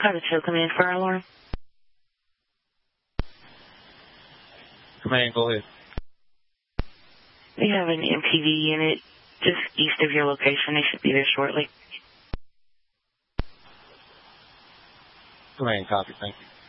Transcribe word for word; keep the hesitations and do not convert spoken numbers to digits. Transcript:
Private two, come in for our alarm. Command, go ahead. We have an M P V unit just east of your location. They should be there shortly. Command, copy. Thank you.